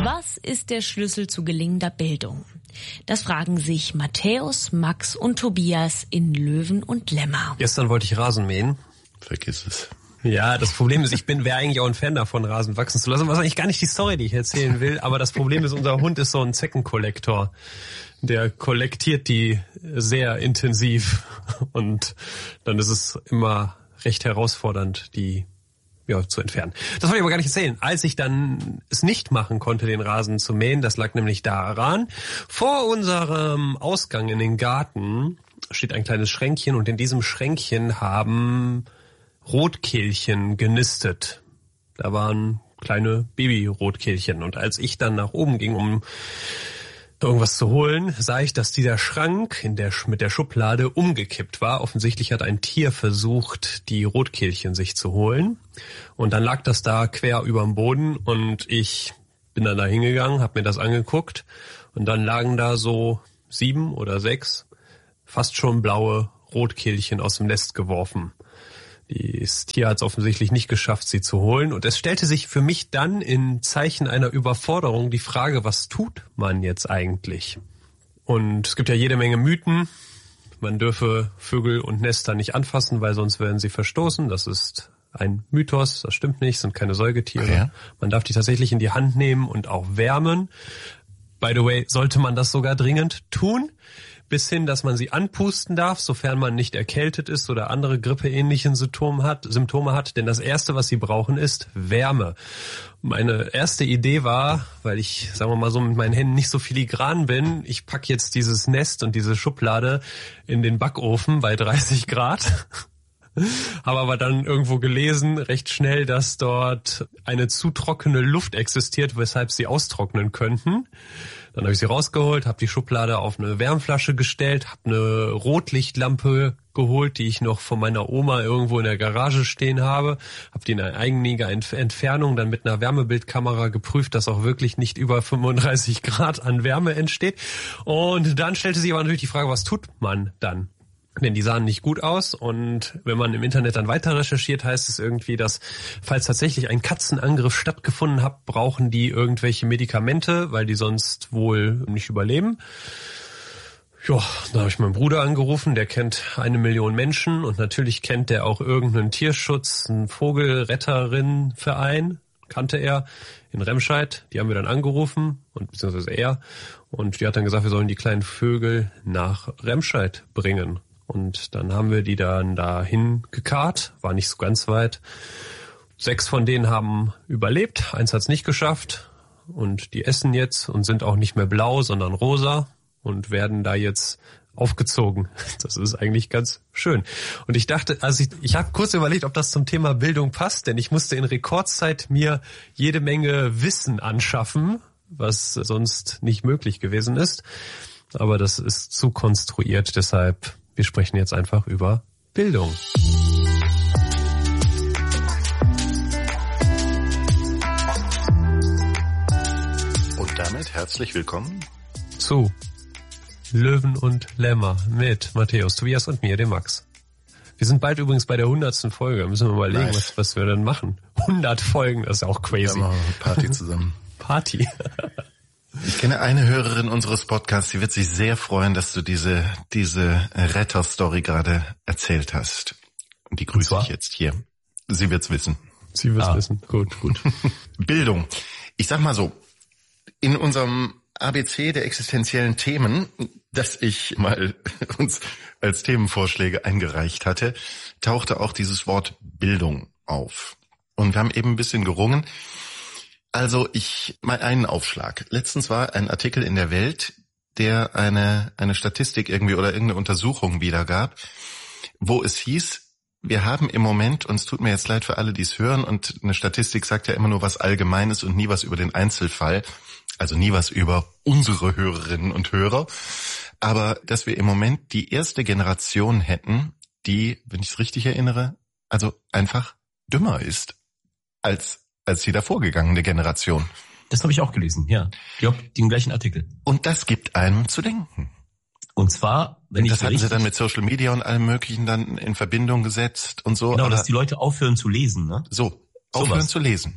Was ist der Schlüssel zu gelingender Bildung? Das fragen sich Matthäus, Max und Tobias in Löwen und Lämmer. Gestern wollte ich Rasen mähen. Vergiss es. Ja, das Problem ist, wäre eigentlich auch ein Fan davon, Rasen wachsen zu lassen. Was eigentlich gar nicht die Story, die ich erzählen will. Aber das Problem ist, unser Hund ist so ein Zeckenkollektor. Der kollektiert die sehr intensiv. Und dann ist es immer recht herausfordernd, die zu entfernen. Das wollte ich aber gar nicht erzählen. Als ich dann es nicht machen konnte, den Rasen zu mähen, das lag nämlich daran, vor unserem Ausgang in den Garten steht ein kleines Schränkchen und in diesem Schränkchen haben Rotkehlchen genistet. Da waren kleine Baby-Rotkehlchen. Und als ich dann nach oben ging, um irgendwas zu holen, sah ich, dass dieser Schrank mit der Schublade umgekippt war. Offensichtlich hat ein Tier versucht, die Rotkehlchen sich zu holen. Und dann lag das da quer überm Boden und ich bin dann da hingegangen, habe mir das angeguckt und dann lagen da so 7 oder 6 fast schon blaue Rotkehlchen aus dem Nest geworfen. Das Tier hat es offensichtlich nicht geschafft, sie zu holen. Und es stellte sich für mich dann in Zeichen einer Überforderung die Frage, was tut man jetzt eigentlich? Und es gibt ja jede Menge Mythen. Man dürfe Vögel und Nester nicht anfassen, weil sonst werden sie verstoßen. Das ist ein Mythos, das stimmt nicht, sind keine Säugetiere. Ja. Man darf die tatsächlich in die Hand nehmen und auch wärmen. By the way, sollte man das sogar dringend tun. Bis hin, dass man sie anpusten darf, sofern man nicht erkältet ist oder andere grippeähnlichen Symptome hat. Denn das Erste, was sie brauchen, ist Wärme. Meine erste Idee war, weil ich, sagen wir mal so, mit meinen Händen nicht so filigran bin, ich packe jetzt dieses Nest und diese Schublade in den Backofen bei 30 Grad. Habe aber dann irgendwo gelesen, recht schnell, dass dort eine zu trockene Luft existiert, weshalb sie austrocknen könnten. Dann habe ich sie rausgeholt, habe die Schublade auf eine Wärmflasche gestellt, habe eine Rotlichtlampe geholt, die ich noch von meiner Oma irgendwo in der Garage stehen habe, habe die in einiger Entfernung dann mit einer Wärmebildkamera geprüft, dass auch wirklich nicht über 35 Grad an Wärme entsteht. Und dann stellte sich aber natürlich die Frage, was tut man dann? Denn die sahen nicht gut aus und wenn man im Internet dann weiter recherchiert, heißt es irgendwie, dass falls tatsächlich ein Katzenangriff stattgefunden hat, brauchen die irgendwelche Medikamente, weil die sonst wohl nicht überleben. Ja, da habe ich meinen Bruder angerufen, der kennt 1 Million Menschen und natürlich kennt der auch irgendeinen Tierschutz, einen Vogelretterinnenverein, kannte er in Remscheid. Die haben wir dann angerufen und beziehungsweise er und die hat dann gesagt, wir sollen die kleinen Vögel nach Remscheid bringen. Und dann haben wir die dann dahin gekarrt, war nicht so ganz weit. 6 von denen haben überlebt, 1 hat es nicht geschafft. Und die essen jetzt und sind auch nicht mehr blau, sondern rosa und werden da jetzt aufgezogen. Das ist eigentlich ganz schön. Und ich dachte, ich habe kurz überlegt, ob das zum Thema Bildung passt, denn ich musste in Rekordzeit mir jede Menge Wissen anschaffen, was sonst nicht möglich gewesen ist. Aber das ist zu konstruiert, deshalb wir sprechen jetzt einfach über Bildung. Und damit herzlich willkommen zu Löwen und Lämmer mit Matthäus, Tobias und mir, dem Max. Wir sind bald übrigens bei der 100. Folge. Müssen wir mal überlegen, was wir dann machen. 100 Folgen, das ist auch crazy. Wir machen eine Party zusammen. Party. Ich kenne eine Hörerin unseres Podcasts, die wird sich sehr freuen, dass du diese Retter-Story gerade erzählt hast. Und die grüße ich jetzt hier. Sie wird's wissen. Sie wird's wissen. Gut. Bildung. Ich sag mal so, in unserem ABC der existenziellen Themen, das ich mal uns als Themenvorschläge eingereicht hatte, tauchte auch dieses Wort Bildung auf. Und wir haben eben ein bisschen gerungen. Also mal einen Aufschlag. Letztens war ein Artikel in der Welt, der eine Statistik irgendwie oder irgendeine Untersuchung wiedergab, wo es hieß, wir haben im Moment, und es tut mir jetzt leid für alle, die es hören, und eine Statistik sagt ja immer nur was Allgemeines und nie was über den Einzelfall, also nie was über unsere Hörerinnen und Hörer, aber dass wir im Moment die erste Generation hätten, die, wenn ich es richtig erinnere, also einfach dümmer ist als die davorgegangene Generation. Das habe ich auch gelesen, ja. Ich glaube, den gleichen Artikel. Und das gibt einem zu denken. Und zwar, das hatten sie dann mit Social Media und allem Möglichen dann in Verbindung gesetzt und so. Genau, dass die Leute aufhören zu lesen, ne? So, aufhören zu lesen.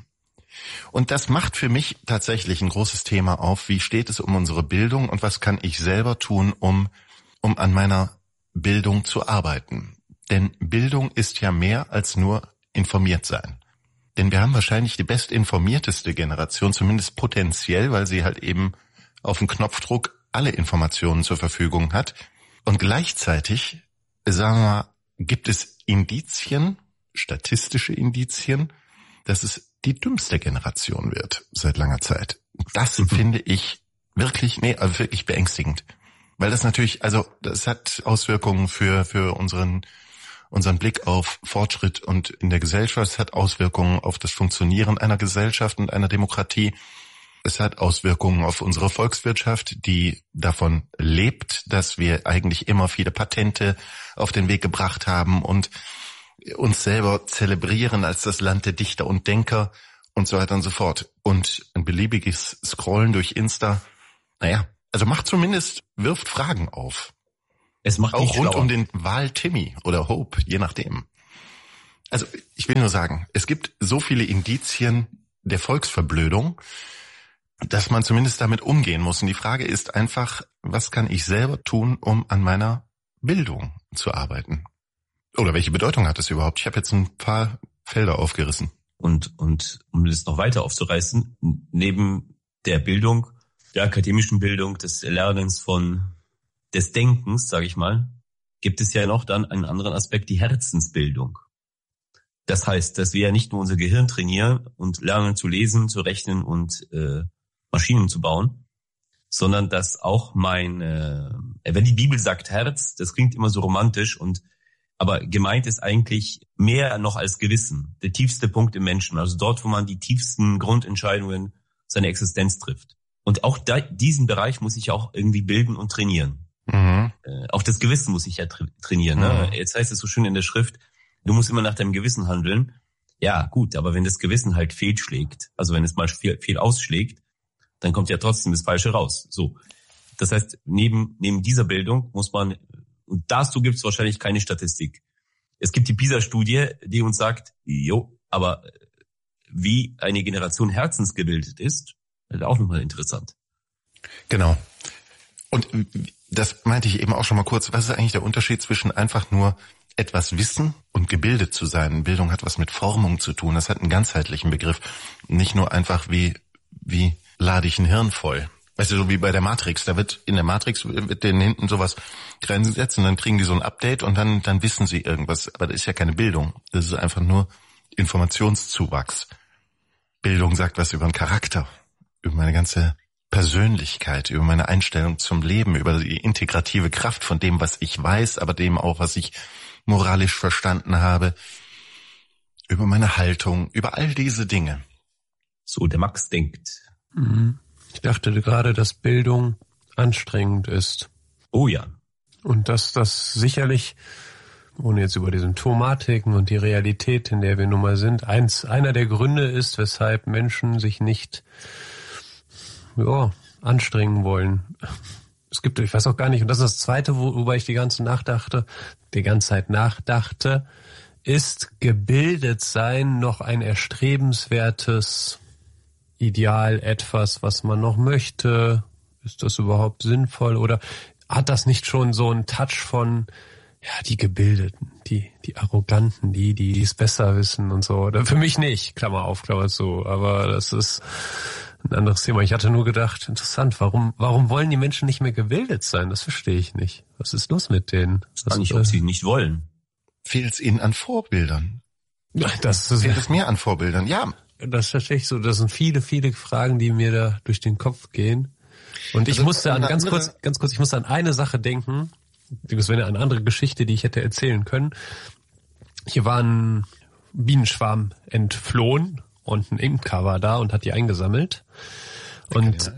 Und das macht für mich tatsächlich ein großes Thema auf. Wie steht es um unsere Bildung und was kann ich selber tun, um an meiner Bildung zu arbeiten? Denn Bildung ist ja mehr als nur informiert sein. Denn wir haben wahrscheinlich die bestinformierteste Generation, zumindest potenziell, weil sie halt eben auf den Knopfdruck alle Informationen zur Verfügung hat. Und gleichzeitig, sagen wir mal, gibt es Indizien, statistische Indizien, dass es die dümmste Generation wird seit langer Zeit. Das finde ich wirklich beängstigend. Weil das natürlich, also das hat Auswirkungen für unseren Blick auf Fortschritt und in der Gesellschaft. Es hat Auswirkungen auf das Funktionieren einer Gesellschaft und einer Demokratie. Es hat Auswirkungen auf unsere Volkswirtschaft, die davon lebt, dass wir eigentlich immer viele Patente auf den Weg gebracht haben und uns selber zelebrieren als das Land der Dichter und Denker und so weiter und so fort. Und ein beliebiges Scrollen durch Insta, also wirft Fragen auf. Es macht auch rund schlauer. um den Wahl-Timmy oder Hope, je nachdem. Also ich will nur sagen, es gibt so viele Indizien der Volksverblödung, dass man zumindest damit umgehen muss. Und die Frage ist einfach, was kann ich selber tun, um an meiner Bildung zu arbeiten? Oder welche Bedeutung hat es überhaupt? Ich habe jetzt ein paar Felder aufgerissen. Und um das noch weiter aufzureißen, neben der Bildung, der akademischen Bildung, des Lernens des Denkens, sage ich mal, gibt es ja noch dann einen anderen Aspekt, die Herzensbildung. Das heißt, dass wir ja nicht nur unser Gehirn trainieren und lernen zu lesen, zu rechnen und Maschinen zu bauen, sondern dass auch wenn die Bibel sagt Herz, das klingt immer so romantisch aber gemeint ist eigentlich mehr noch als Gewissen, der tiefste Punkt im Menschen, also dort, wo man die tiefsten Grundentscheidungen seiner Existenz trifft. Und auch diesen Bereich muss ich auch irgendwie bilden und trainieren. Mhm. Auch das Gewissen muss ich ja trainieren. Ne? Jetzt heißt es so schön in der Schrift, du musst immer nach deinem Gewissen handeln. Ja, gut, aber wenn das Gewissen halt fehlschlägt, also wenn es mal fehl ausschlägt, dann kommt ja trotzdem das Falsche raus. So, das heißt, neben dieser Bildung muss man, und dazu gibt es wahrscheinlich keine Statistik. Es gibt die PISA-Studie, die uns sagt, aber wie eine Generation herzensgebildet ist, ist auch nochmal interessant. Genau. Und das meinte ich eben auch schon mal kurz. Was ist eigentlich der Unterschied zwischen einfach nur etwas wissen und gebildet zu sein? Bildung hat was mit Formung zu tun. Das hat einen ganzheitlichen Begriff. Nicht nur einfach wie lade ich ein Hirn voll. Weißt du, so wie bei der Matrix. In der Matrix wird denen hinten sowas reingesetzt und dann kriegen die so ein Update und dann wissen sie irgendwas. Aber das ist ja keine Bildung. Das ist einfach nur Informationszuwachs. Bildung sagt was über den Charakter, über meine ganze Persönlichkeit, über meine Einstellung zum Leben, über die integrative Kraft von dem, was ich weiß, aber dem auch, was ich moralisch verstanden habe, über meine Haltung, über all diese Dinge. So, der Max denkt. Ich dachte gerade, dass Bildung anstrengend ist. Oh ja. Und dass das sicherlich, ohne jetzt über die Symptomatiken und die Realität, in der wir nun mal sind, einer der Gründe ist, weshalb Menschen sich nicht anstrengen wollen. Es gibt, ich weiß auch gar nicht, und das ist das Zweite, wobei ich die ganze Zeit nachdachte, ist gebildet sein noch ein erstrebenswertes Ideal, etwas, was man noch möchte? Ist das überhaupt sinnvoll? Oder hat das nicht schon so einen Touch von, die Gebildeten, die Arroganten, die es besser wissen und so? Oder für mich nicht, Klammer auf, Klammer zu. Aber das ist ein anderes Thema. Ich hatte nur gedacht, interessant, warum wollen die Menschen nicht mehr gebildet sein? Das verstehe ich nicht. Was ist los mit denen? Ich weiß nicht, ob sie nicht wollen. Fehlt es ihnen an Vorbildern? Fehlt es mir an Vorbildern? Ja. Das ist tatsächlich so. Das sind viele, viele Fragen, die mir da durch den Kopf gehen. Und ich musste an ich musste an eine Sache denken. Das wäre eine andere Geschichte, die ich hätte erzählen können. Hier war ein Bienenschwarm entflohen und ein Imker war da und hat die eingesammelt. Und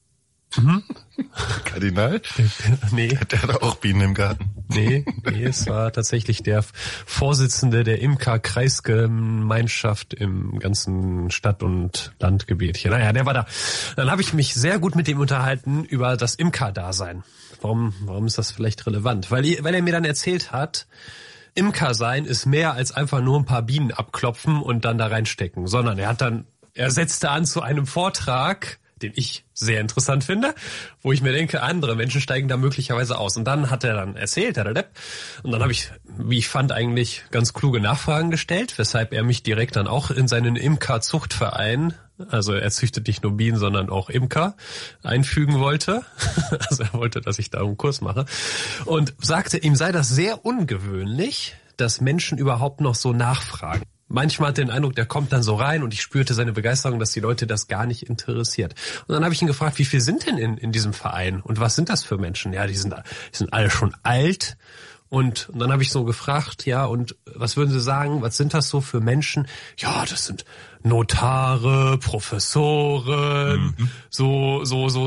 Kardinal? Nee. Der hat auch Bienen im Garten. Nee, es war tatsächlich der Vorsitzende der Imker-Kreisgemeinschaft im ganzen Stadt- und Landgebiet hier. Naja, der war da. Dann habe ich mich sehr gut mit ihm unterhalten über das Imker-Dasein. Warum ist das vielleicht relevant? Weil er mir dann erzählt hat, Imker sein ist mehr als einfach nur ein paar Bienen abklopfen und dann da reinstecken, sondern er hat dann er setzte an zu einem Vortrag, den ich sehr interessant finde, wo ich mir denke, andere Menschen steigen da möglicherweise aus. Und dann hat er dann erzählt, und dann habe ich, wie ich fand, eigentlich ganz kluge Nachfragen gestellt, weshalb er mich direkt dann auch in seinen Imker-Zuchtverein, also er züchtet nicht nur Bienen, sondern auch Imker, einfügen wollte. Also er wollte, dass ich da einen Kurs mache. Und sagte, ihm sei das sehr ungewöhnlich, dass Menschen überhaupt noch so nachfragen. Manchmal hatte ich den Eindruck, der kommt dann so rein und ich spürte seine Begeisterung, dass die Leute das gar nicht interessiert. Und dann habe ich ihn gefragt, wie viel sind denn in diesem Verein und was sind das für Menschen? Ja, die sind alle schon alt. Und dann habe ich so gefragt, ja, und was würden Sie sagen, was sind das so für Menschen? Ja, das sind Notare, Professoren, so,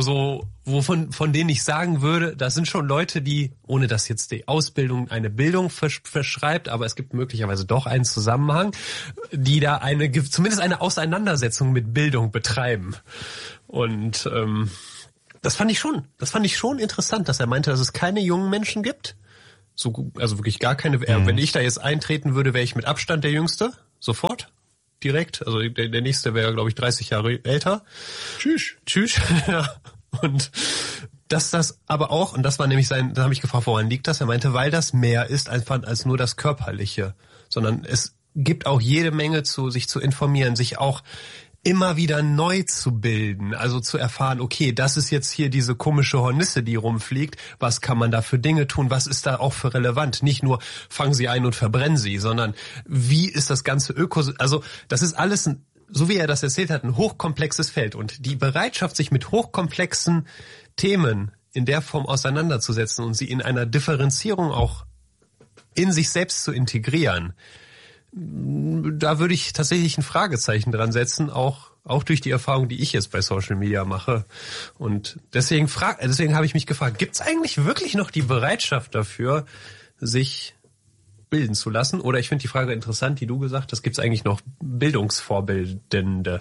von denen ich sagen würde, das sind schon Leute, die, ohne dass jetzt die Ausbildung eine Bildung verschreibt, aber es gibt möglicherweise doch einen Zusammenhang, die da zumindest eine Auseinandersetzung mit Bildung betreiben. Und das fand ich schon interessant, dass er meinte, dass es keine jungen Menschen gibt. Also wirklich gar keine. Wenn ich da jetzt eintreten würde, wäre ich mit Abstand der Jüngste. Sofort. Direkt. Also der nächste wäre, glaube ich, 30 Jahre älter. Tschüss. Ja. Und dass das aber auch, und das war nämlich da habe ich gefragt, woran liegt das? Er meinte, weil das mehr ist einfach als nur das Körperliche. Sondern es gibt auch jede Menge sich zu informieren, sich auch immer wieder neu zu bilden, also zu erfahren, okay, das ist jetzt hier diese komische Hornisse, die rumfliegt, was kann man da für Dinge tun, was ist da auch für relevant, nicht nur fangen sie ein und verbrennen sie, sondern wie ist das ganze Ökosystem, also das ist alles, so wie er das erzählt hat, ein hochkomplexes Feld und die Bereitschaft, sich mit hochkomplexen Themen in der Form auseinanderzusetzen und sie in einer Differenzierung auch in sich selbst zu integrieren, da würde ich tatsächlich ein Fragezeichen dran setzen, auch durch die Erfahrung, die ich jetzt bei Social Media mache. Und deswegen habe ich mich gefragt, gibt es eigentlich wirklich noch die Bereitschaft dafür, sich bilden zu lassen? Oder ich finde die Frage interessant, die du gesagt hast, gibt es eigentlich noch Bildungsvorbilder?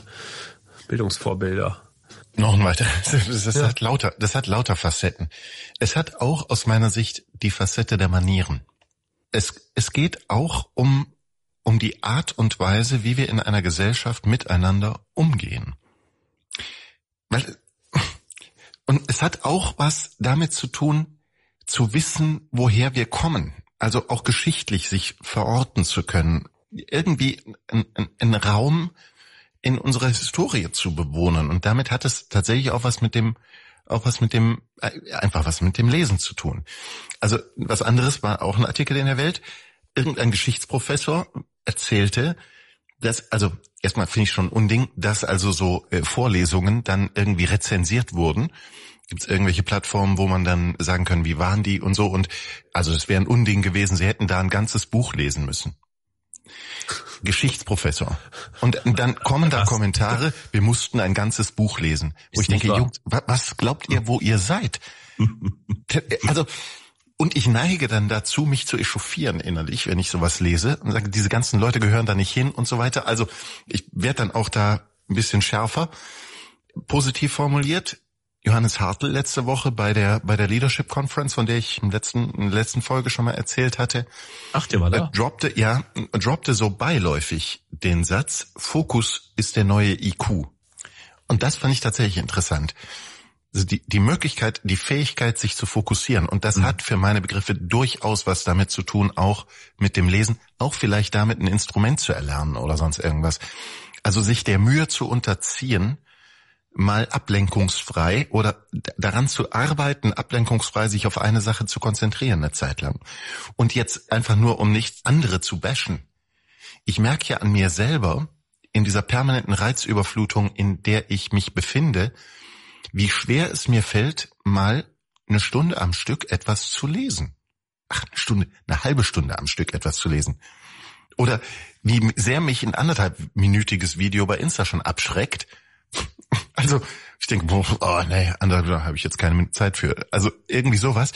Noch ein weiter. Das hat lauter Facetten. Es hat auch aus meiner Sicht die Facette der Manieren. Es geht auch um die Art und Weise, wie wir in einer Gesellschaft miteinander umgehen. Und es hat auch was damit zu tun, zu wissen, woher wir kommen. Also auch geschichtlich sich verorten zu können. Irgendwie einen Raum in unserer Historie zu bewohnen. Und damit hat es tatsächlich auch was mit dem Lesen zu tun. Also was anderes war auch ein Artikel in der Welt. Irgendein Geschichtsprofessor erzählte, dass, also erstmal finde ich schon ein Unding, dass also so Vorlesungen dann irgendwie rezensiert wurden. Gibt es irgendwelche Plattformen, wo man dann sagen kann, wie waren die und so. Und also es wäre ein Unding gewesen, sie hätten da ein ganzes Buch lesen müssen. Geschichtsprofessor. Und dann kommen da Kommentare, wir mussten ein ganzes Buch lesen. Wo ich denke, Jungs, was glaubt ihr, wo ihr seid? Also, und ich neige dann dazu, mich zu echauffieren innerlich, wenn ich sowas lese und sage, diese ganzen Leute gehören da nicht hin und so weiter. Also ich werde dann auch da ein bisschen schärfer. Positiv formuliert, Johannes Hartl letzte Woche bei der Leadership Conference, von der ich in der letzten Folge schon mal erzählt hatte. Ach, der war da? Droppte so beiläufig den Satz, Fokus ist der neue IQ. Und das fand ich tatsächlich interessant. Also die Möglichkeit, die Fähigkeit, sich zu fokussieren. Und das hat für meine Begriffe durchaus was damit zu tun, auch mit dem Lesen, auch vielleicht damit ein Instrument zu erlernen oder sonst irgendwas. Also sich der Mühe zu unterziehen, mal ablenkungsfrei oder daran zu arbeiten, ablenkungsfrei sich auf eine Sache zu konzentrieren eine Zeit lang. Und jetzt einfach nur, um nichts andere zu bashen. Ich merke ja an mir selber, in dieser permanenten Reizüberflutung, in der ich mich befinde, wie schwer es mir fällt, mal eine Stunde am Stück etwas zu lesen. Eine halbe Stunde am Stück etwas zu lesen. Oder wie sehr mich ein 1,5-minütiges Video bei Insta schon abschreckt. Also ich denke, anderthalb habe ich jetzt keine Zeit für. Also irgendwie sowas.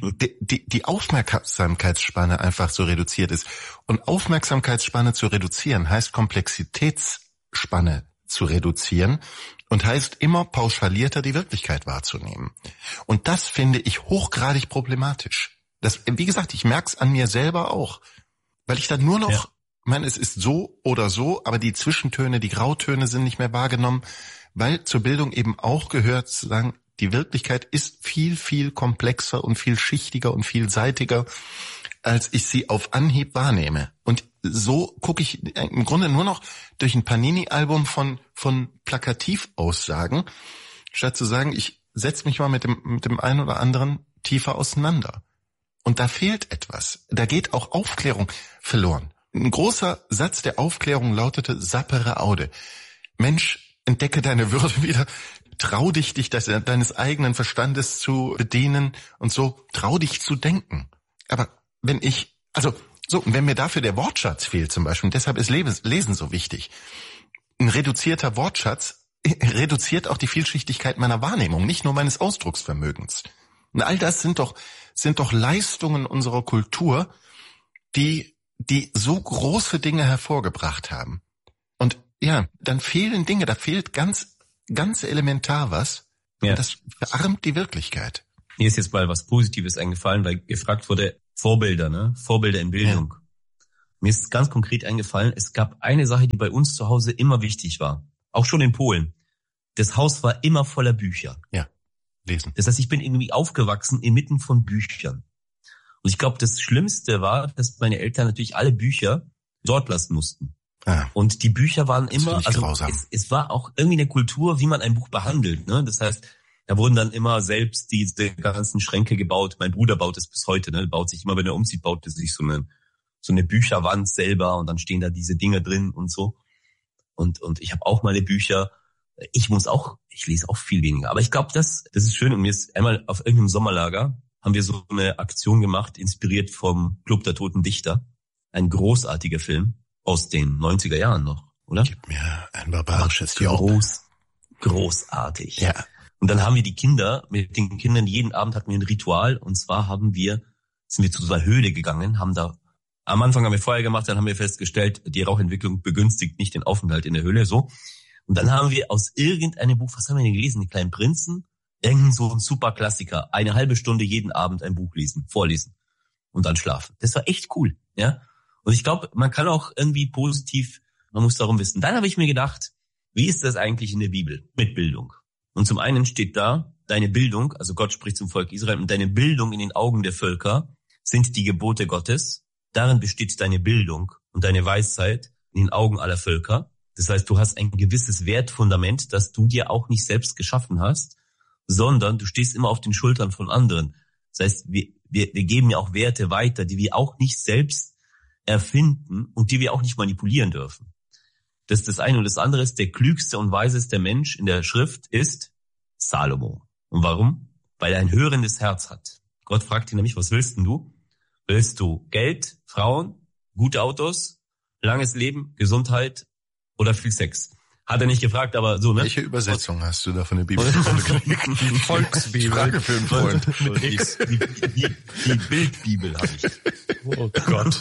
Die Aufmerksamkeitsspanne einfach so reduziert ist. Und Aufmerksamkeitsspanne zu reduzieren heißt Komplexitätsspanne zu reduzieren und heißt immer pauschalierter die Wirklichkeit wahrzunehmen. Und das finde ich hochgradig problematisch. Das, wie gesagt, ich merke es an mir selber auch, weil ich dann nur noch meine, es ist so oder so, aber die Zwischentöne, die Grautöne sind nicht mehr wahrgenommen, weil zur Bildung eben auch gehört zu sagen, die Wirklichkeit ist viel, viel komplexer und viel schichtiger und vielseitiger, als ich sie auf Anhieb wahrnehme. Und so gucke ich im Grunde nur noch durch ein Panini-Album von Plakativaussagen, statt zu sagen, ich setze mich mal mit dem einen oder anderen tiefer auseinander. Und da fehlt etwas. Da geht auch Aufklärung verloren. Ein großer Satz der Aufklärung lautete Sapere aude. Mensch, entdecke deine Würde wieder. Trau dich deines eigenen Verstandes zu bedienen und so. Trau dich zu denken. Aber wenn mir dafür der Wortschatz fehlt zum Beispiel, und deshalb ist Lesen so wichtig. Ein reduzierter Wortschatz reduziert auch die Vielschichtigkeit meiner Wahrnehmung, nicht nur meines Ausdrucksvermögens. Und all das sind doch Leistungen unserer Kultur, die so große Dinge hervorgebracht haben. Und ja, dann fehlen Dinge, da fehlt ganz, ganz elementar was. Ja. Und das verarmt die Wirklichkeit. Mir ist jetzt mal was Positives eingefallen, weil gefragt wurde, Vorbilder in Bildung. Ja. Mir ist ganz konkret eingefallen, es gab eine Sache, die bei uns zu Hause immer wichtig war. Auch schon in Polen. Das Haus war immer voller Bücher. Ja, lesen. Das heißt, ich bin irgendwie aufgewachsen inmitten von Büchern. Und ich glaube, das Schlimmste war, dass meine Eltern natürlich alle Bücher dort lassen mussten. Ah. Und die Bücher waren immer, es war auch irgendwie eine Kultur, wie man ein Buch behandelt. Ne? Das heißt, da wurden dann immer selbst diese ganzen Schränke gebaut. Mein Bruder baut es bis heute. Ne? Baut sich immer, wenn er umzieht, baut er sich so eine Bücherwand selber und dann stehen da diese Dinge drin und so. Und ich habe auch meine Bücher. Ich lese auch viel weniger. Aber ich glaube, das ist schön. Und mir ist einmal auf irgendeinem Sommerlager haben wir so eine Aktion gemacht, inspiriert vom Club der Toten Dichter. Ein großartiger Film aus den 90er Jahren noch, oder? Gib mir ein barbarisches Job. Großartig. Ja. Und dann haben wir mit den Kindern, jeden Abend hatten wir ein Ritual. Und zwar sind wir zu so einer Höhle gegangen, am Anfang haben wir Feuer gemacht, dann haben wir festgestellt, die Rauchentwicklung begünstigt nicht den Aufenthalt in der Höhle, so. Und dann haben wir aus irgendeinem Buch, was haben wir denn gelesen? Den kleinen Prinzen? Irgend so ein super Klassiker. 1/2 Stunde jeden Abend ein Buch vorlesen und dann schlafen. Das war echt cool, ja. Und ich glaube, man kann auch irgendwie man muss darum wissen. Dann habe ich mir gedacht, wie ist das eigentlich in der Bibel mit Bildung? Und zum einen steht da, deine Bildung, also Gott spricht zum Volk Israel, und deine Bildung in den Augen der Völker sind die Gebote Gottes. Darin besteht deine Bildung und deine Weisheit in den Augen aller Völker. Das heißt, du hast ein gewisses Wertfundament, das du dir auch nicht selbst geschaffen hast, sondern du stehst immer auf den Schultern von anderen. Das heißt, wir geben ja auch Werte weiter, die wir auch nicht selbst erfinden und die wir auch nicht manipulieren dürfen. Das ist das eine. Und das andere ist, der klügste und weiseste Mensch in der Schrift ist Salomo. Und warum? Weil er ein hörendes Herz hat. Gott fragt ihn nämlich, was willst denn du? Willst du Geld, Frauen, gute Autos, langes Leben, Gesundheit oder viel Sex? Hat er nicht gefragt, aber so, ne? Welche Übersetzung hast du da von der Bibel? Die Volksbibel. Frage für einen Freund. Die Bildbibel habe ich. Oh Gott.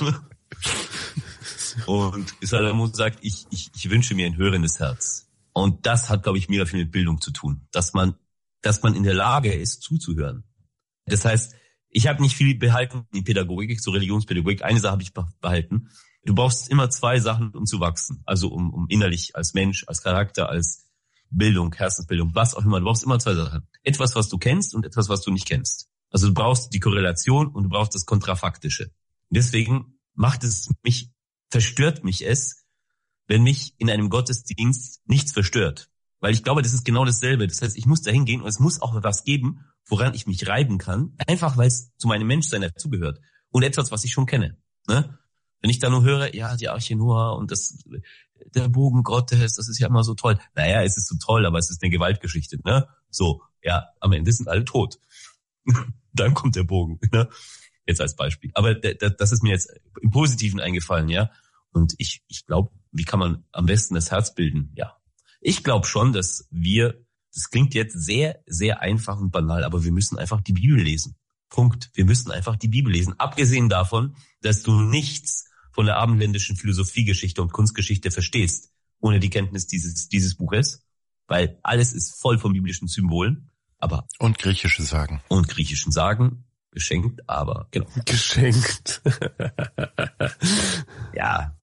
Und Salomo sagt, ich wünsche mir ein hörendes Herz. Und das hat, glaube ich, mega viel mit Bildung zu tun. Dass man in der Lage ist, zuzuhören. Das heißt, ich habe nicht viel behalten in Pädagogik, so Religionspädagogik. Eine Sache habe ich behalten. Du brauchst immer 2 Sachen, um zu wachsen. Also um innerlich, als Mensch, als Charakter, als Bildung, Herzensbildung, was auch immer. Du brauchst immer 2 Sachen. Etwas, was du kennst und etwas, was du nicht kennst. Also du brauchst die Korrelation und du brauchst das Kontrafaktische. Deswegen verstört mich es, wenn mich in einem Gottesdienst nichts verstört. Weil ich glaube, das ist genau dasselbe. Das heißt, ich muss da hingehen und es muss auch was geben, woran ich mich reiben kann. Einfach, weil es zu meinem Menschsein dazugehört. Und etwas, was ich schon kenne. Ne? Wenn ich da nur höre, ja, die Arche Noah und der Bogen Gottes, das ist ja immer so toll. Naja, es ist so toll, aber es ist eine Gewaltgeschichte, ne? So, ja, am Ende sind alle tot. Dann kommt der Bogen, ne? Jetzt als Beispiel. Aber das ist mir jetzt im Positiven eingefallen, ja? Und ich glaube, wie kann man am besten das Herz bilden? Ja. Ich glaube schon, das klingt jetzt sehr, sehr einfach und banal, aber wir müssen einfach die Bibel lesen. Punkt. Wir müssen einfach die Bibel lesen. Abgesehen davon, dass du nichts von der abendländischen Philosophiegeschichte und Kunstgeschichte verstehst, ohne die Kenntnis dieses Buches, weil alles ist voll von biblischen Symbolen, aber und griechischen Sagen. Geschenkt, aber genau. Geschenkt. Ja.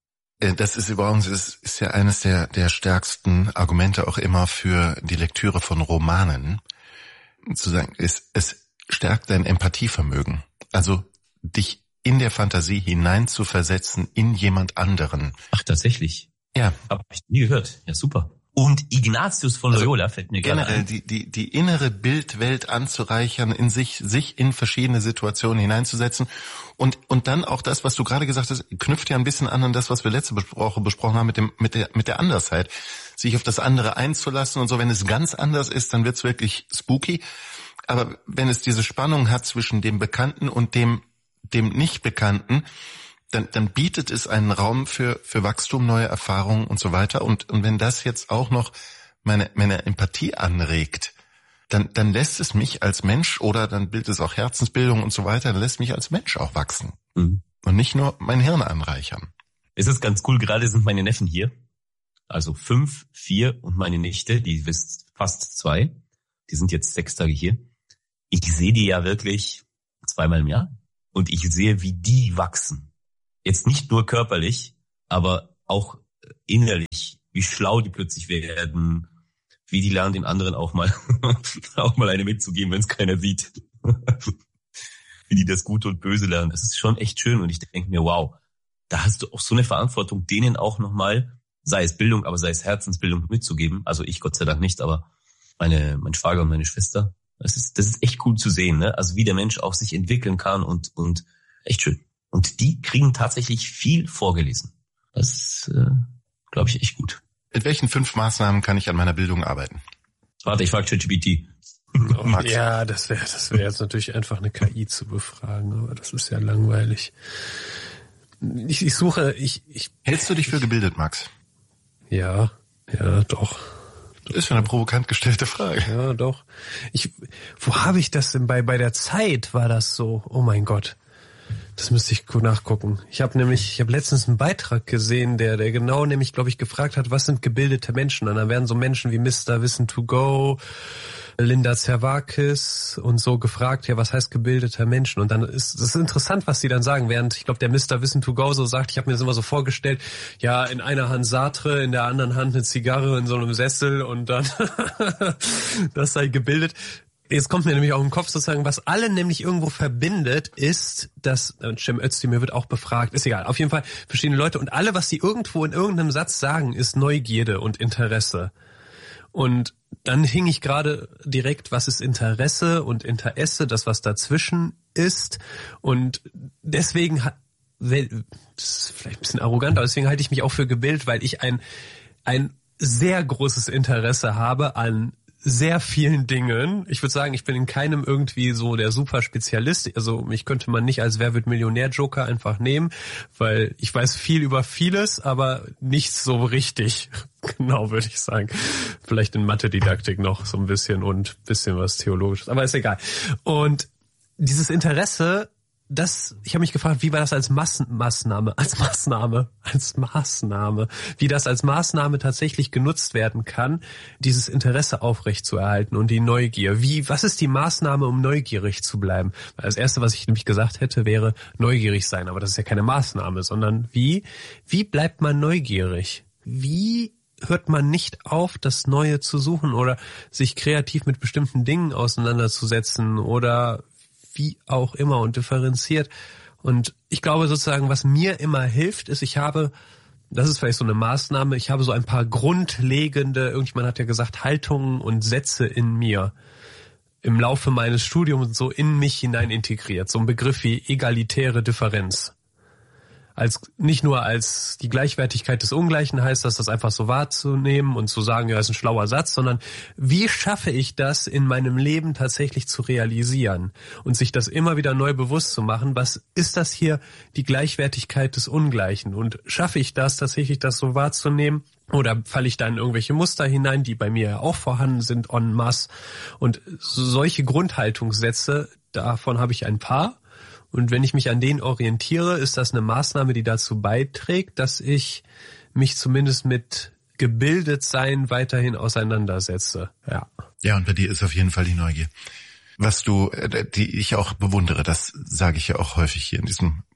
Das ist übrigens, ist ja eines der stärksten Argumente auch immer für die Lektüre von Romanen. Zu sagen, es stärkt dein Empathievermögen. Also dich in der Fantasie hineinzuversetzen in jemand anderen. Ach, tatsächlich? Ja. Hab ich nie gehört. Ja, super. Und Ignatius von Loyola fällt mir gerade generell ein. die innere Bildwelt anzureichern, in sich in verschiedene Situationen hineinzusetzen und dann auch das, was du gerade gesagt hast, knüpft ja ein bisschen an das, was wir letzte Woche besprochen haben mit der Andersheit, sich auf das andere einzulassen und so. Wenn es ganz anders ist, dann wird's wirklich spooky. Aber wenn es diese Spannung hat zwischen dem Bekannten und dem Nicht-Bekannten, dann bietet es einen Raum für Wachstum, neue Erfahrungen und so weiter. Und wenn das jetzt auch noch meine Empathie anregt, dann lässt es mich als Mensch, oder dann bildet es auch Herzensbildung und so weiter, dann lässt mich als Mensch auch wachsen. Mhm. Und nicht nur mein Hirn anreichern. Es ist ganz cool, gerade sind meine Neffen hier. Also 5, 4 und meine Nichte, die ist fast 2. Die sind jetzt 6 Tage hier. Ich sehe die ja wirklich 2-mal im Jahr. Und ich sehe, wie die wachsen. Jetzt nicht nur körperlich, aber auch innerlich, wie schlau die plötzlich werden, wie die lernen, den anderen auch mal eine mitzugeben, wenn es keiner sieht. Wie die das Gute und Böse lernen. Das ist schon echt schön und ich denke mir, wow, da hast du auch so eine Verantwortung, denen auch nochmal, sei es Bildung, aber sei es Herzensbildung mitzugeben. Also ich Gott sei Dank nicht, aber mein Schwager und meine Schwester. Das ist echt cool zu sehen, ne? Also wie der Mensch auch sich entwickeln kann und echt schön. Und die kriegen tatsächlich viel vorgelesen. Das ist, glaube ich, echt gut. Mit welchen 5 Maßnahmen kann ich an meiner Bildung arbeiten? Warte, ich frage ChatGPT. Ja, das wäre jetzt natürlich einfach eine KI zu befragen, aber das ist ja langweilig. Ich suche. Hältst du dich für gebildet, Max? Ja, doch. Das ist schon eine provokant gestellte Frage. Ja, doch. Wo habe ich das denn bei der Zeit war das so? Oh mein Gott. Das müsste ich gut nachgucken. Ich habe letztens einen Beitrag gesehen, der genau nämlich, glaube ich, gefragt hat, was sind gebildete Menschen? Und dann werden so Menschen wie Mr. Wissen to Go, Linda Zervakis und so gefragt, ja, was heißt gebildeter Menschen? Und dann ist es interessant, was sie dann sagen, während ich glaube, der Mr. Wissen to Go so sagt, ich habe mir das immer so vorgestellt, ja, in einer Hand Sartre, in der anderen Hand eine Zigarre in so einem Sessel und dann das sei gebildet. Jetzt kommt mir nämlich auch im Kopf sozusagen, was alle nämlich irgendwo verbindet, ist, dass Cem Özdemir wird auch befragt, ist egal, auf jeden Fall verschiedene Leute und alle, was sie irgendwo in irgendeinem Satz sagen, ist Neugierde und Interesse. Und dann hing ich gerade direkt, was ist Interesse und Interesse, das was dazwischen ist. Und deswegen, das ist vielleicht ein bisschen arrogant, aber deswegen halte ich mich auch für gebildet, weil ich ein sehr großes Interesse habe an sehr vielen Dingen. Ich würde sagen, ich bin in keinem irgendwie so der Superspezialist. Also mich könnte man nicht als Wer wird Millionär-Joker einfach nehmen, weil ich weiß viel über vieles, aber nichts so richtig. Genau, würde ich sagen. Vielleicht in Mathe-Didaktik noch so ein bisschen und bisschen was Theologisches, aber ist egal. Und dieses Interesse, ich habe mich gefragt, wie war das als Maßnahme, wie das als Maßnahme tatsächlich genutzt werden kann, dieses Interesse aufrechtzuerhalten und die Neugier. Was ist die Maßnahme, um neugierig zu bleiben? Weil das Erste, was ich nämlich gesagt hätte, wäre neugierig sein, aber das ist ja keine Maßnahme, sondern wie bleibt man neugierig? Wie hört man nicht auf, das Neue zu suchen oder sich kreativ mit bestimmten Dingen auseinanderzusetzen oder wie auch immer und differenziert. Und ich glaube sozusagen, was mir immer hilft, ist, das ist vielleicht so eine Maßnahme, ich habe so ein paar grundlegende, irgendjemand hat ja gesagt, Haltungen und Sätze in mir im Laufe meines Studiums so in mich hinein integriert. So ein Begriff wie egalitäre Differenz. Nicht nur als die Gleichwertigkeit des Ungleichen heißt das einfach so wahrzunehmen und zu sagen, ja, ist ein schlauer Satz, sondern wie schaffe ich das in meinem Leben tatsächlich zu realisieren und sich das immer wieder neu bewusst zu machen, was ist das hier, die Gleichwertigkeit des Ungleichen und schaffe ich das tatsächlich, das so wahrzunehmen oder falle ich da in irgendwelche Muster hinein, die bei mir ja auch vorhanden sind en masse und solche Grundhaltungssätze, davon habe ich ein paar. Und wenn ich mich an denen orientiere, ist das eine Maßnahme, die dazu beiträgt, dass ich mich zumindest mit Gebildetsein weiterhin auseinandersetze. Ja. Ja, und bei dir ist auf jeden Fall die Neugier. Die ich auch bewundere, das sage ich ja auch häufig hier in diesem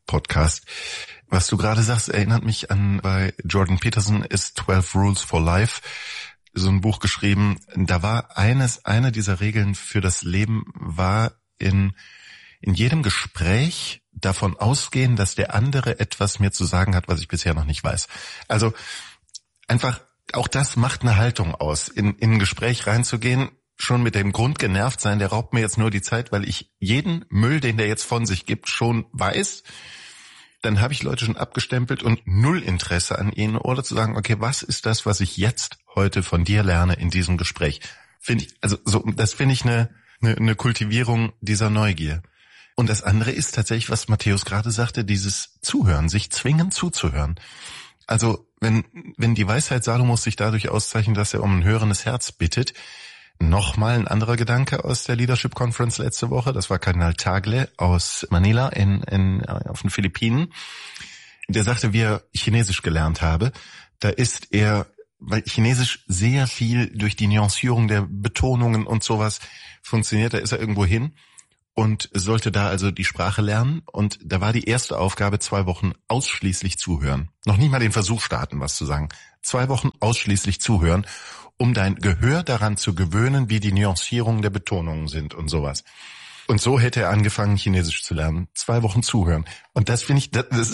Podcast. Was du gerade sagst, erinnert mich an, bei Jordan Peterson ist 12 Rules for Life, so ein Buch geschrieben. Da war eine dieser Regeln für das Leben war in jedem Gespräch davon ausgehen, dass der andere etwas mir zu sagen hat, was ich bisher noch nicht weiß. Also einfach, auch das macht eine Haltung aus, in ein Gespräch reinzugehen, schon mit dem Grund genervt sein, der raubt mir jetzt nur die Zeit, weil ich jeden Müll, den der jetzt von sich gibt, schon weiß. Dann habe ich Leute schon abgestempelt und null Interesse an ihnen, oder zu sagen, okay, was ist das, was ich jetzt heute von dir lerne in diesem Gespräch? Das finde ich eine Kultivierung dieser Neugier. Und das andere ist tatsächlich, was Matthäus gerade sagte, dieses Zuhören, sich zwingen zuzuhören. Also wenn die Weisheit Salomos sich dadurch auszeichnet, dass er um ein hörendes Herz bittet, nochmal ein anderer Gedanke aus der Leadership Conference letzte Woche, das war Kardinal Tagle aus Manila auf den Philippinen, der sagte, wie er Chinesisch gelernt habe, da ist er, weil Chinesisch sehr viel durch die Nuancierung der Betonungen und sowas funktioniert, da ist er irgendwo hin und sollte da also die Sprache lernen, und da war die erste Aufgabe 2 Wochen ausschließlich zuhören. Noch nicht mal den Versuch starten, was zu sagen. 2 Wochen ausschließlich zuhören, um dein Gehör daran zu gewöhnen, wie die Nuancierungen der Betonungen sind und sowas. Und so hätte er angefangen, Chinesisch zu lernen. 2 Wochen zuhören. Und das finde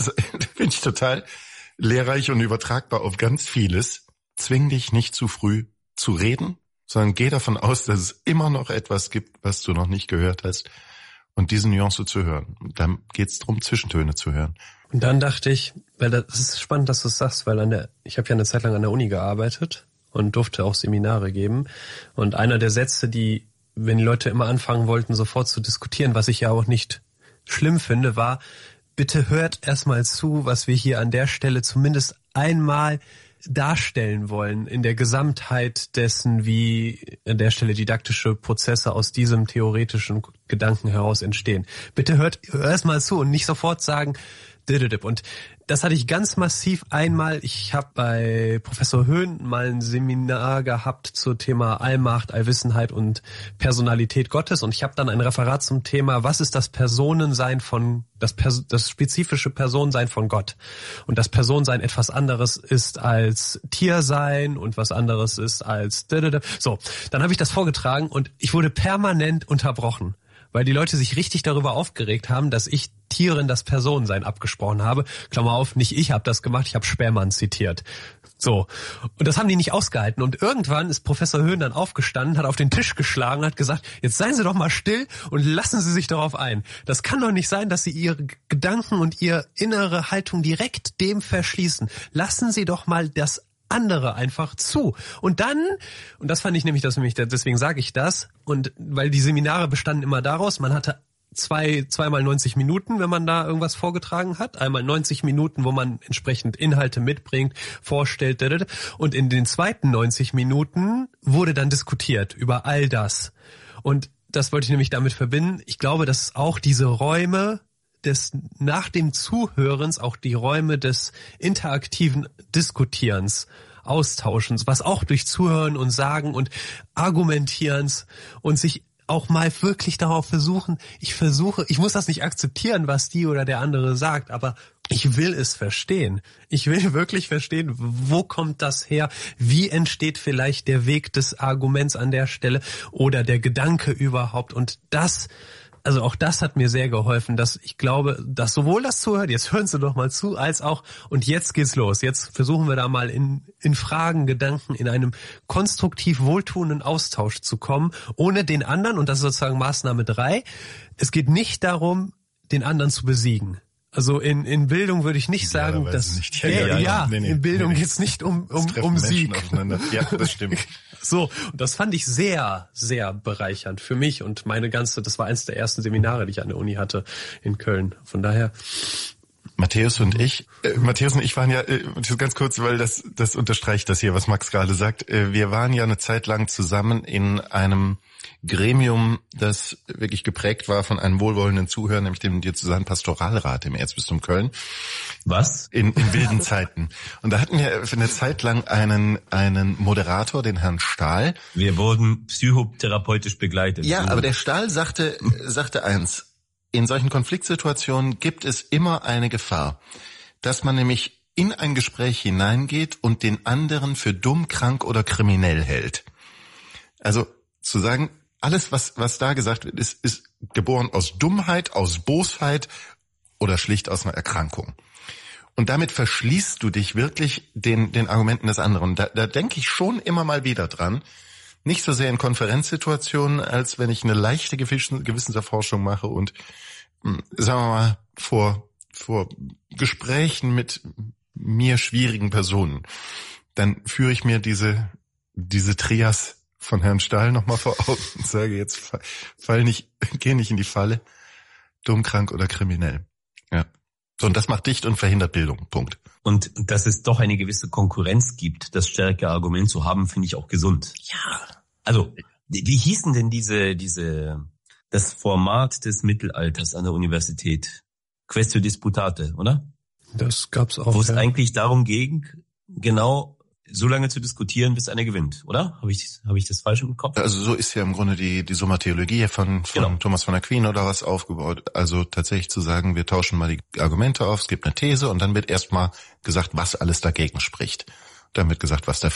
ich total lehrreich und übertragbar auf ganz vieles. Zwing dich nicht zu früh zu reden, sondern geh davon aus, dass es immer noch etwas gibt, was du noch nicht gehört hast, und diese Nuance zu hören. Und dann geht's darum, Zwischentöne zu hören. Und dann dachte ich, weil das ist spannend, dass du es sagst, weil ich habe ja eine Zeit lang an der Uni gearbeitet und durfte auch Seminare geben. Und einer der Sätze, die, wenn die Leute immer anfangen wollten, sofort zu diskutieren, was ich ja auch nicht schlimm finde, war, bitte hört erstmal zu, was wir hier an der Stelle zumindest einmal darstellen wollen, in der Gesamtheit dessen, wie an der Stelle didaktische Prozesse aus diesem theoretischen Gedanken heraus entstehen. Bitte hört erstmal zu und nicht sofort sagen, und das hatte ich ganz massiv einmal. Ich habe bei Professor Höhn mal ein Seminar gehabt zum Thema Allmacht, Allwissenheit und Personalität Gottes, und ich habe dann ein Referat zum Thema, was ist das Personensein von, das spezifische Personensein von Gott. Und das Personensein etwas anderes ist als Tiersein und was anderes ist als so. Dann habe ich das vorgetragen und ich wurde permanent unterbrochen, weil die Leute sich richtig darüber aufgeregt haben, dass ich Tieren das Personensein abgesprochen habe. Klammer auf, nicht ich habe das gemacht, ich habe Sperrmann zitiert. So. Und das haben die nicht ausgehalten. Und irgendwann ist Professor Höhn dann aufgestanden, hat auf den Tisch geschlagen und hat gesagt, jetzt seien Sie doch mal still und lassen Sie sich darauf ein. Das kann doch nicht sein, dass Sie Ihre Gedanken und Ihre innere Haltung direkt dem verschließen. Lassen Sie doch mal das andere einfach zu. Und dann, und das fand ich nämlich, deswegen sage ich das, und weil die Seminare bestanden immer daraus, man hatte zweimal 90 Minuten, wenn man da irgendwas vorgetragen hat, einmal 90 Minuten, wo man entsprechend Inhalte mitbringt, vorstellt, und in den zweiten 90 Minuten wurde dann diskutiert über all das. Und das wollte ich nämlich damit verbinden. Ich glaube, dass auch diese Räume nach dem Zuhörens auch die Räume des interaktiven Diskutierens, Austauschens, was auch durch Zuhören und Sagen und Argumentierens und sich auch mal wirklich darauf versuchen, ich muss das nicht akzeptieren, was die oder der andere sagt, aber ich will es verstehen. Ich will wirklich verstehen, wo kommt das her? Wie entsteht vielleicht der Weg des Arguments an der Stelle oder der Gedanke überhaupt? Und also auch das hat mir sehr geholfen, dass ich glaube, dass sowohl das Zuhören, jetzt hören Sie doch mal zu, als auch, und jetzt geht's los. Jetzt versuchen wir da mal in Fragen, Gedanken, in einem konstruktiv wohltuenden Austausch zu kommen, ohne den anderen, und das ist sozusagen Maßnahme 3, es geht nicht darum, den anderen zu besiegen. Also in Bildung würde ich nicht sagen, dass in Bildung geht's nicht um Sieg. Ja, das stimmt. So, und das fand ich sehr, sehr bereichernd für mich und das war eines der ersten Seminare, die ich an der Uni hatte in Köln. Von daher. Matthäus und ich waren ja, ganz kurz, weil das unterstreicht das hier, was Max gerade sagt. Wir waren ja eine Zeit lang zusammen in einem Gremium, das wirklich geprägt war von einem wohlwollenden Zuhörer, nämlich dem Diözesanen Pastoralrat im Erzbistum Köln. Was? In wilden Zeiten. Und da hatten wir für eine Zeit lang einen Moderator, den Herrn Stahl. Wir wurden psychotherapeutisch begleitet. Ja, aber der Stahl sagte eins: in solchen Konfliktsituationen gibt es immer eine Gefahr, dass man nämlich in ein Gespräch hineingeht und den anderen für dumm, krank oder kriminell hält. Also zu sagen, alles, was da gesagt wird, ist geboren aus Dummheit, aus Bosheit oder schlicht aus einer Erkrankung. Und damit verschließt du dich wirklich den Argumenten des anderen. Da denke ich schon immer mal wieder dran. Nicht so sehr in Konferenzsituationen, als wenn ich eine leichte Gewissenserforschung mache und, sagen wir mal, vor Gesprächen mit mir schwierigen Personen. Dann führe ich mir diese Trias von Herrn Stahl nochmal vor Augen und sage jetzt, geh nicht in die Falle, dumm, krank oder kriminell. Ja. So, und das macht dicht und verhindert Bildung. Punkt. Und dass es doch eine gewisse Konkurrenz gibt, das stärkere Argument zu haben, finde ich auch gesund. Ja. Also, wie hießen denn das Format des Mittelalters an der Universität? Quaestio Disputate, oder? Das gab's auch. Wo es eigentlich darum ging, genau so lange zu diskutieren, bis einer gewinnt, oder? Habe ich das falsch im Kopf? Also so ist ja im Grunde die Summa Theologiae von genau. Thomas von Aquin oder was aufgebaut. Also tatsächlich zu sagen, wir tauschen mal die Argumente auf, es gibt eine These und dann wird erstmal gesagt, was alles dagegen spricht. Dann wird gesagt, was dafür